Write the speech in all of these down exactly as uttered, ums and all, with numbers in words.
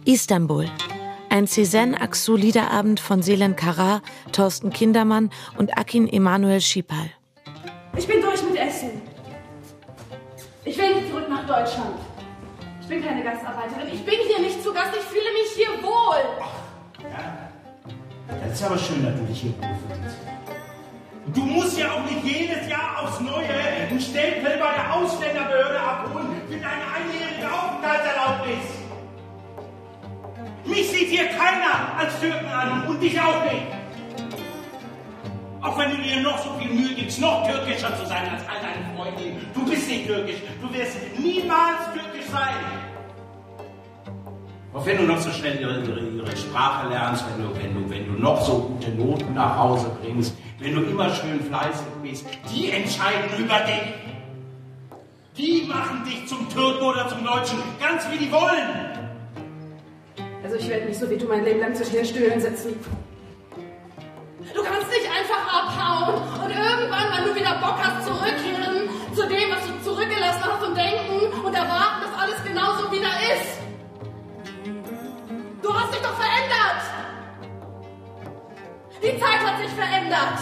Istanbul. Ein Cézanne-Aksu-Liederabend von Selen Kara, Thorsten Kindermann und Akin Emanuel Schipal. Ich bin durch mit Essen. Ich will nicht zurück nach Deutschland. Ich bin keine Gastarbeiterin. Ich bin hier nicht zu Gast. Ich fühle mich hier wohl. Ach, ja. Das ist aber schön, dass du dich hier wohlfühlst. Du musst ja auch nicht jedes Jahr aufs Neue einen Stempel bei der Ausländerbehörde abholen für deine einjährige Aufenthaltserlaubnis. Mich sieht hier keiner als Türken an und dich auch nicht. Auch wenn du dir noch so viel Mühe gibst, noch türkischer zu sein als all deine Freundinnen. Du bist nicht türkisch. Du wirst niemals türkisch sein. Auch wenn du noch so schnell ihre, ihre, ihre Sprache lernst, wenn du, wenn, du, wenn du noch so gute Noten nach Hause bringst, wenn du immer schön fleißig bist, die entscheiden über dich. Die machen dich zum Türken oder zum Deutschen, ganz wie die wollen. Also ich werde nicht so wie du mein Leben lang zwischen den Stühlen sitzen. Du kannst nicht einfach abhauen und irgendwann, wenn du wieder Bock hast, zurückkehren zu dem, was du zurückgelassen hast und denken und erwarten, dass alles genauso wieder ist. Du hast dich doch verändert. Die Zeit hat sich verändert.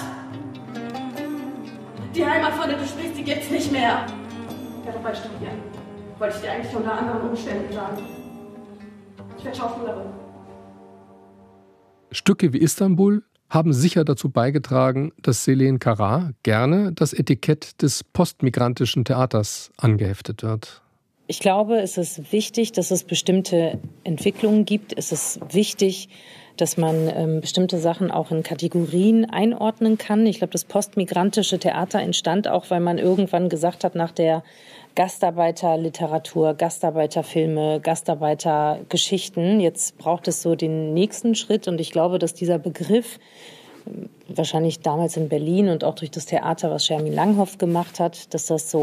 Die Heimat, von der du sprichst, die gibt's nicht mehr. Ich werde doch bald studieren. Wollte ich dir eigentlich unter anderen Umständen sagen. Ich werde Schauspielerin. Stücke wie Istanbul haben sicher dazu beigetragen, dass Selen Kara gerne das Etikett des postmigrantischen Theaters angeheftet wird. Ich glaube, es ist wichtig, dass es bestimmte Entwicklungen gibt. Es ist wichtig, dass man ähm, bestimmte Sachen auch in Kategorien einordnen kann. Ich glaube, das postmigrantische Theater entstand auch, weil man irgendwann gesagt hat, nach der Gastarbeiterliteratur, Gastarbeiterfilme, Gastarbeitergeschichten, jetzt braucht es so den nächsten Schritt. Und ich glaube, dass dieser Begriff wahrscheinlich damals in Berlin und auch durch das Theater, was Schermin Langhoff gemacht hat, dass das so